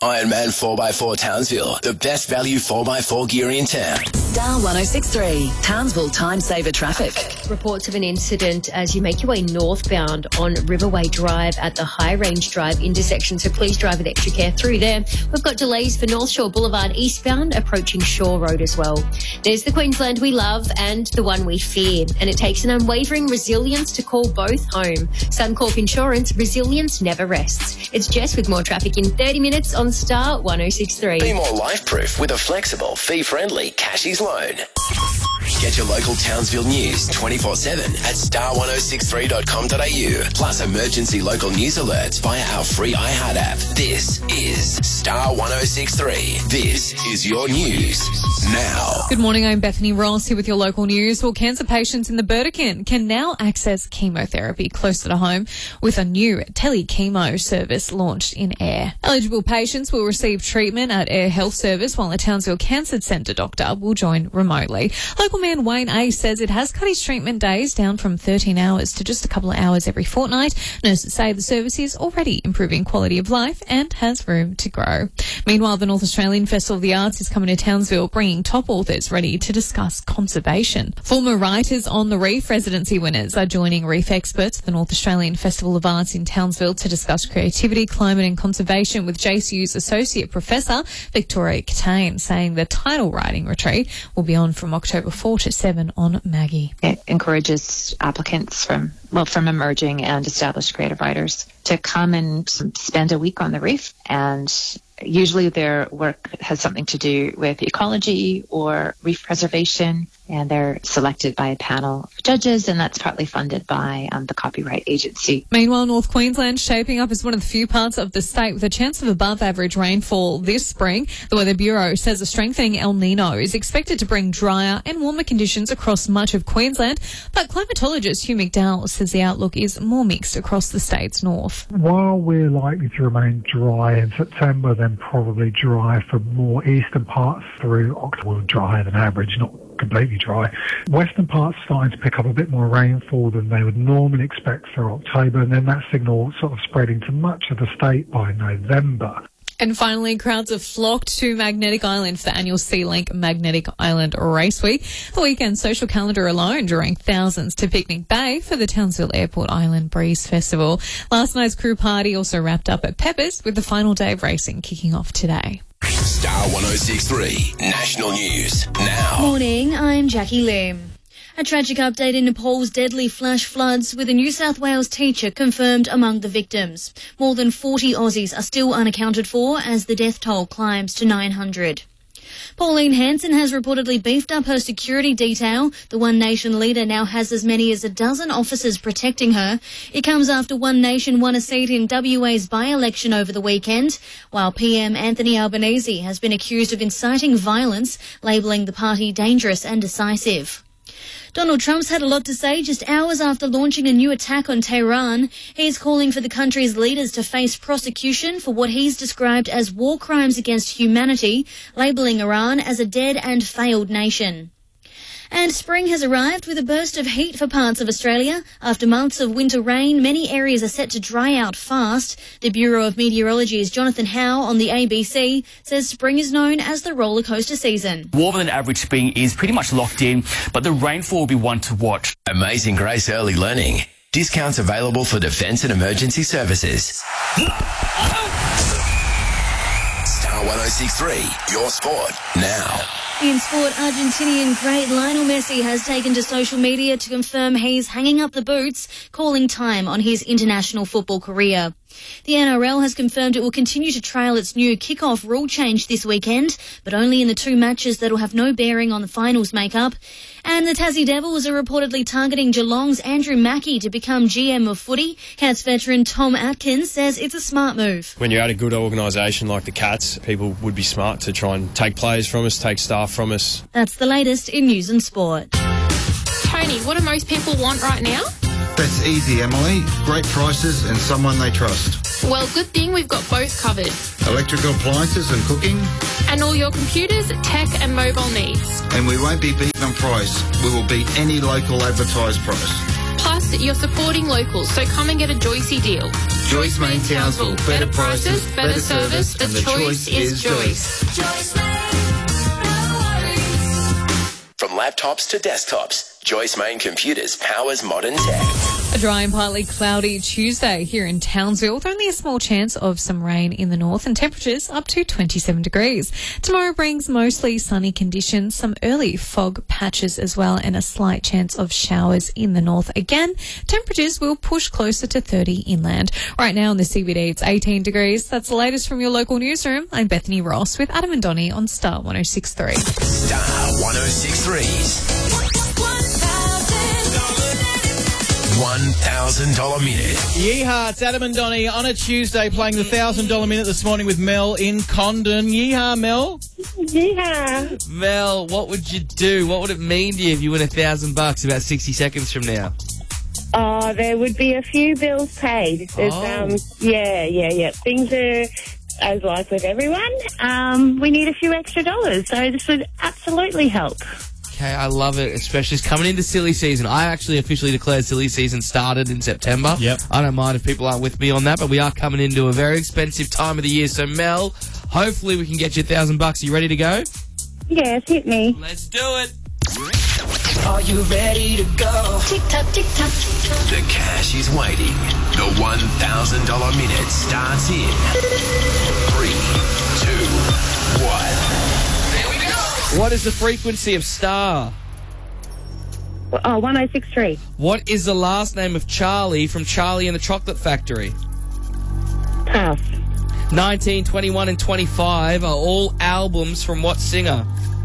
Ironman 4x4 Townsville, the best value 4x4 gear in town. Star 106.3, Townsville Time Saver Traffic. Reports of an incident as you make your way northbound on Riverway Drive at the High Range Drive intersection, so please drive with extra care through there. We've got delays for North Shore Boulevard eastbound, approaching Shore Road as well. There's the Queensland we love and the one we fear, and it takes an unwavering resilience to call both home. Suncorp Insurance, resilience never rests. It's Jess with more traffic in 30 minutes on Star 106.3. Be more life-proof with a flexible, fee-friendly Cashies loan. Get your local Townsville news 24/7 at star1063.com.au. Plus emergency local news alerts via our free iHeart app. This is Star 106.3. This is your news now. Good morning, I'm Bethany Ross here with your local news. Well, cancer patients in the Burdekin can now access chemotherapy closer to home with a new tele-chemo service launched in Ayr. Eligible patients will receive treatment at Ayr Health Service while a Townsville Cancer Centre doctor will join remotely. Local man Wayne A says it has cut his treatment days down from 13 hours to just a couple of hours every fortnight. Nurses say the service is already improving quality of life and has room to grow. Meanwhile, the North Australian Festival of the Arts is coming to Townsville, bringing top authors ready to discuss conservation. Former writers on the Reef residency winners are joining Reef experts at the North Australian Festival of Arts in Townsville to discuss creativity, climate and conservation with JCU's Associate Professor Victoria Catane, saying the title writing retreat will be on from October 4 to 7 on Maggie. It encourages applicants from emerging and established creative writers to come and spend a week on the reef, and usually their work has something to do with ecology or reef preservation, and they're selected by a panel of judges, and that's partly funded by the Copyright Agency. Meanwhile, North Queensland shaping up as one of the few parts of the state with a chance of above average rainfall this spring. The Weather Bureau says a strengthening El Nino is expected to bring drier and warmer conditions across much of Queensland, but climatologist Hugh McDowell says the outlook is more mixed across the state's north. While we're likely to remain dry in September, then probably dry for more eastern parts through October, drier than average, not completely dry. Western parts starting to pick up a bit more rainfall than they would normally expect for October, and then that signal sort of spreading to much of the state by November. And finally, crowds have flocked to Magnetic Island for the annual SeaLink Magnetic Island Race Week. The weekend social calendar alone drawing thousands to Picnic Bay for the Townsville Airport Island Breeze Festival. Last night's crew party also wrapped up at Peppers with the final day of racing kicking off today. Star 106.3 National News now. Morning, I'm Jackie Lim. A tragic update in Nepal's deadly flash floods, with a New South Wales teacher confirmed among the victims. More than 40 Aussies are still unaccounted for as the death toll climbs to 900. Pauline Hanson has reportedly beefed up her security detail. The One Nation leader now has as many as a dozen officers protecting her. It comes after One Nation won a seat in WA's by-election over the weekend, while PM Anthony Albanese has been accused of inciting violence, labelling the party dangerous and decisive. Donald Trump's had a lot to say just hours after launching a new attack on Tehran. He's calling for the country's leaders to face prosecution for what he's described as war crimes against humanity, labelling Iran as a dead and failed nation. And spring has arrived with a burst of heat for parts of Australia. After months of winter rain, many areas are set to dry out fast. The Bureau of Meteorology's Jonathan Howe on the ABC says spring is known as the roller coaster season. Warmer than average spring is pretty much locked in, but the rainfall will be one to watch. Amazing Grace Early Learning. Discounts available for defence and emergency services. Star 106.3, your sport now. In sport, Argentinian great Lionel Messi has taken to social media to confirm he's hanging up the boots, calling time on his international football career. The NRL has confirmed it will continue to trial its new kick-off rule change this weekend, but only in the two matches that will have no bearing on the finals makeup. And the Tassie Devils are reportedly targeting Geelong's Andrew Mackie to become GM of footy. Cats veteran Tom Atkins says it's a smart move. When you're at a good organisation like the Cats, people would be smart to try and take players from us, take staff from us. That's the latest in news and sport. Tony, what do most people want right now? That's easy, Emily. Great prices and someone they trust. Well, good thing we've got both covered. Electrical appliances and cooking. And all your computers, tech and mobile needs. And we won't be beaten on price. We will beat any local advertised price. Plus, us, you're supporting locals, so come and get a Joycey deal. Joyce Main Townsville. Better prices, better service, and the choice is Joyce. From laptops to desktops, Joyce Main Computers powers modern tech. A dry and partly cloudy Tuesday here in Townsville with only a small chance of some rain in the north and temperatures up to 27 degrees. Tomorrow brings mostly sunny conditions, some early fog patches as well, and a slight chance of showers in the north again. Temperatures will push closer to 30 inland. Right now in the CBD it's 18 degrees. That's the latest from your local newsroom. I'm Bethany Ross with Adam and Donnie on Star 106.3. Star 106.3's $1,000 minute. Yeehaw, it's Adam and Donnie on a Tuesday playing the $1,000 minute this morning with Mel in Condon. Yeehaw, Mel. Yeehaw. Mel, what would you do? What would it mean to you if you win $1,000 about 60 seconds from now? Oh, there would be a few bills paid. There's, yeah. Things are, as like with everyone, we need a few extra dollars. So this would absolutely help. Okay, I love it, especially it's coming into silly season. I actually officially declared silly season started in September. Yep. I don't mind if people aren't with me on that, but we are coming into a very expensive time of the year. So, Mel, hopefully we can get you $1,000. Are you ready to go? Yes, hit me. Let's do it. Are you ready to go? Tick tock, tick tock. The cash is waiting. The $1,000 minute starts in 3, 2, 1. What is the frequency of Star? Oh, 106.3. What is the last name of Charlie from Charlie and the Chocolate Factory? Pass. 19, 21 and 25 are all albums from what singer?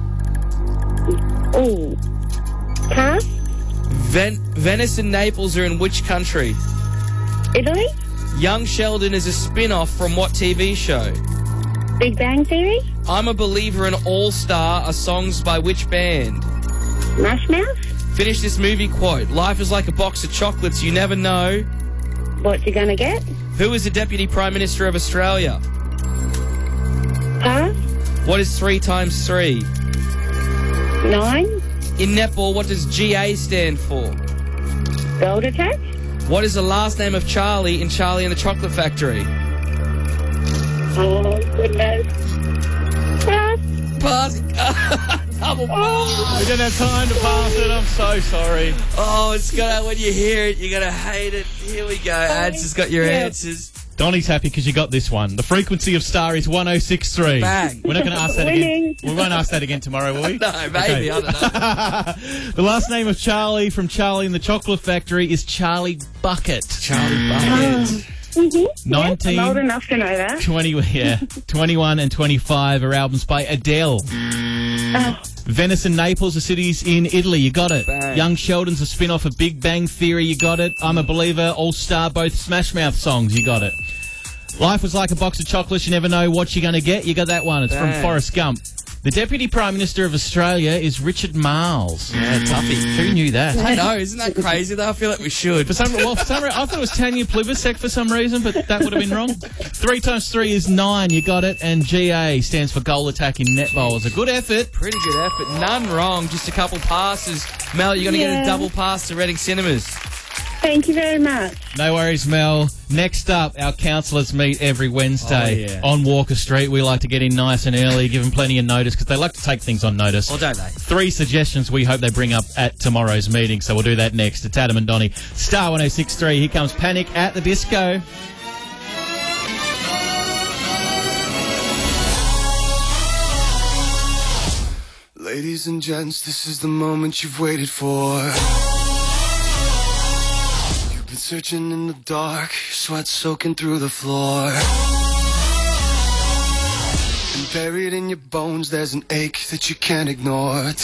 Oh. Pass. Venice and Naples are in which country? Italy. Young Sheldon is a spin-off from what TV show? Big Bang Theory. I'm a Believer and All Star are songs by which band? Smash Mouth. Finish this movie quote. Life is like a box of chocolates. You never know what you're going to get. Who is the Deputy Prime Minister of Australia? Pass. What is 3 times 3? 9. In netball, what does GA stand for? Gold Attack. What is the last name of Charlie in Charlie and the Chocolate Factory? Oh, goodness. Pass. Pass. Double pass. We don't have time to pass it. I'm so sorry. Oh, it's gonna, when you hear it, you're gonna hate it. Here we go. Ads has got your answers. Donnie's happy because you got this one. The frequency of Star is 106.3. Bang. We're not going to ask that again. We won't ask that again tomorrow, will we? No, maybe. Okay. I don't know. The last name of Charlie from Charlie and the Chocolate Factory is Charlie Bucket. Charlie Bucket. 19, I'm old enough to know that. 21 and 25 are albums by Adele. Venice and Naples are cities in Italy. You got it. Bang. Young Sheldon's a spin-off of Big Bang Theory. You got it. I'm a Believer, All Star, both Smash Mouth songs. You got it. Life was like a box of chocolates. You never know what you're going to get. You got that one. It's Bang. from Forrest Gump. The Deputy Prime Minister of Australia is Richard Marles. Yeah, toughie. Who knew that? I know, isn't that crazy though? I feel like we should. For some reason, I thought it was Tanya Plibersek for some reason, but that would have been wrong. 3 times 3 is 9. You got it. And GA stands for Goal Attack in netball. It's a good effort. Pretty good effort. None wrong. Just a couple passes. Mel, you're going to get a double pass to Reading Cinemas. Thank you very much. No worries, Mel. Next up, our councillors meet every Wednesday on Walker Street. We like to get in nice and early, give them plenty of notice, because they like to take things on notice. Or don't they? 3 suggestions we hope they bring up at tomorrow's meeting, so we'll do that next. It's Adam and Donnie. Star 106.3. Here comes Panic at the Disco. Ladies and gents, this is the moment you've waited for. Searching in the dark, sweat soaking through the floor. And buried in your bones, there's an ache that you can't ignore.